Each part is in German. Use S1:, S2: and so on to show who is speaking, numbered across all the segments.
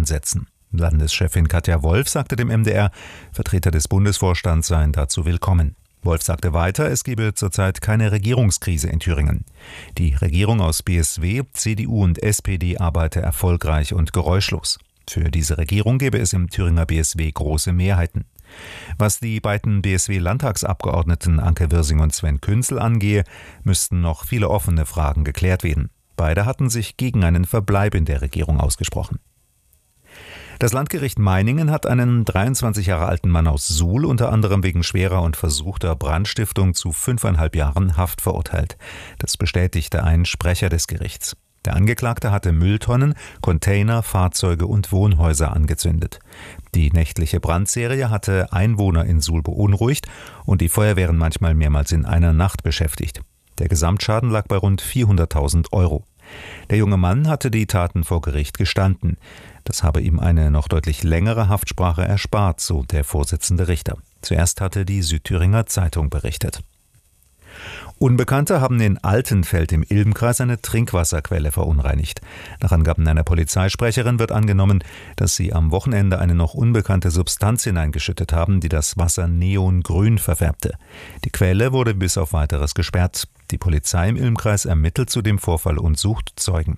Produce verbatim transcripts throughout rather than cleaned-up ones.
S1: ansetzen. Landeschefin Katja Wolf sagte dem M D R, Vertreter des Bundesvorstands seien dazu willkommen. Wolf sagte weiter, es gebe zurzeit keine Regierungskrise in Thüringen. Die Regierung aus B S W, C D U und S P D arbeite erfolgreich und geräuschlos. Für diese Regierung gebe es im Thüringer B S W große Mehrheiten. Was die beiden B S W-Landtagsabgeordneten Anke Wirsing und Sven Künzel angehe, müssten noch viele offene Fragen geklärt werden. Beide hatten sich gegen einen Verbleib in der Regierung ausgesprochen. Das Landgericht Meiningen hat einen dreiundzwanzig Jahre alten Mann aus Suhl unter anderem wegen schwerer und versuchter Brandstiftung zu fünfeinhalb Jahren Haft verurteilt. Das bestätigte ein Sprecher des Gerichts. Der Angeklagte hatte Mülltonnen, Container, Fahrzeuge und Wohnhäuser angezündet. Die nächtliche Brandserie hatte Einwohner in Suhl beunruhigt und die Feuerwehren manchmal mehrmals in einer Nacht beschäftigt. Der Gesamtschaden lag bei rund vierhunderttausend Euro. Der junge Mann hatte die Taten vor Gericht gestanden. Das habe ihm eine noch deutlich längere Haftsprache erspart, so der Vorsitzende Richter. Zuerst hatte die Südthüringer Zeitung berichtet. Unbekannte haben in Altenfeld im Ilbenkreis eine Trinkwasserquelle verunreinigt. Nach Angaben einer Polizeisprecherin wird angenommen, dass sie am Wochenende eine noch unbekannte Substanz hineingeschüttet haben, die das Wasser neongrün verfärbte. Die Quelle wurde bis auf Weiteres gesperrt. Die Polizei im Ilbenkreis ermittelt zu dem Vorfall und sucht Zeugen.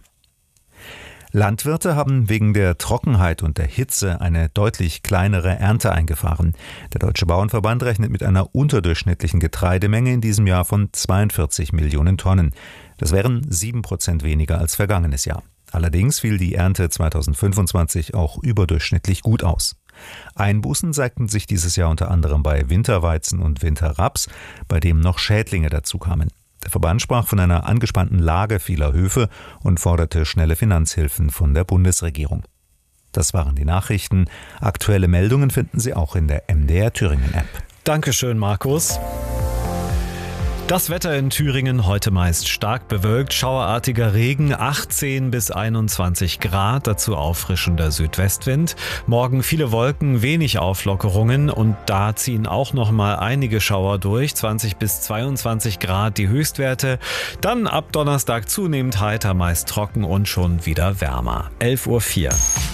S1: Landwirte haben wegen der Trockenheit und der Hitze eine deutlich kleinere Ernte eingefahren. Der Deutsche Bauernverband rechnet mit einer unterdurchschnittlichen Getreidemenge in diesem Jahr von zweiundvierzig Millionen Tonnen. Das wären sieben Prozent weniger als vergangenes Jahr. Allerdings fiel die Ernte zweitausendfünfundzwanzig auch überdurchschnittlich gut aus. Einbußen zeigten sich dieses Jahr unter anderem bei Winterweizen und Winterraps, bei dem noch Schädlinge dazu kamen. Der Verband sprach von einer angespannten Lage vieler Höfe und forderte schnelle Finanzhilfen von der Bundesregierung. Das waren die Nachrichten. Aktuelle Meldungen finden Sie auch in der M D R Thüringen App.
S2: Dankeschön, Markus. Das Wetter in Thüringen heute meist stark bewölkt, schauerartiger Regen, achtzehn bis einundzwanzig Grad, dazu auffrischender Südwestwind. Morgen viele Wolken, wenig Auflockerungen und da ziehen auch noch mal einige Schauer durch, zwanzig bis zweiundzwanzig Grad die Höchstwerte. Dann ab Donnerstag zunehmend heiter, meist trocken und schon wieder wärmer. elf Uhr vier.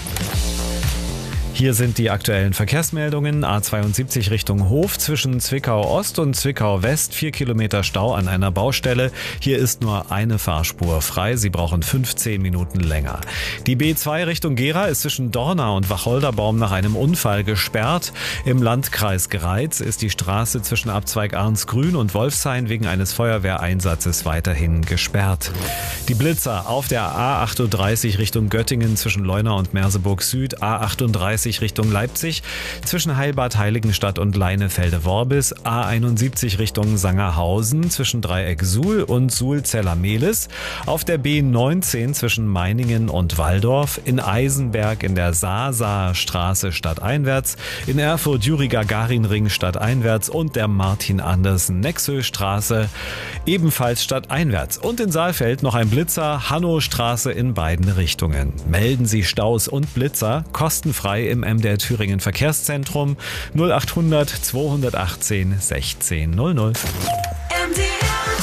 S2: Hier sind die aktuellen Verkehrsmeldungen. A zweiundsiebzig Richtung Hof zwischen Zwickau Ost und Zwickau West. Vier Kilometer Stau an einer Baustelle. Hier ist nur eine Fahrspur frei. Sie brauchen fünfzehn Minuten länger. Die B zwei Richtung Gera ist zwischen Dorna und Wacholderbaum nach einem Unfall gesperrt. Im Landkreis Greiz ist die Straße zwischen Abzweig Arnsgrün und Wolfshain wegen eines Feuerwehreinsatzes weiterhin gesperrt. Die Blitzer auf der A achtunddreißig Richtung Göttingen zwischen Leuna und Merseburg Süd. A achtunddreißig Richtung Leipzig zwischen Heilbad Heiligenstadt und Leinefelde-Worbis, A einundsiebzig Richtung Sangerhausen zwischen Dreieck Suhl und Suhl-Zeller-Mehlis, auf der B neunzehn zwischen Meiningen und Walldorf, in Eisenberg in der Saasaer Straße stadteinwärts, in Erfurt Juri-Gagarin-Ring stadteinwärts und der Martin-Andersen-Nexö-Straße ebenfalls stadteinwärts und in Saalfeld noch ein Blitzer, Hannostraße in beiden Richtungen. Melden Sie Staus und Blitzer kostenfrei im M D R Thüringen Verkehrszentrum null achthundert zweihundertachtzehn sechzehn null null.
S3: M D R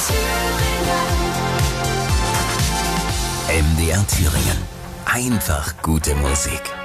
S3: Thüringen.
S4: M D R Thüringen. Einfach gute Musik.